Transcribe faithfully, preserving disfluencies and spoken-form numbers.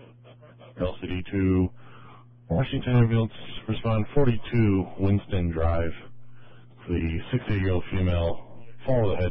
L C D two, Washington ambulance, respond forty-two Winston Drive. The sixty-eight-year-old female, follow the head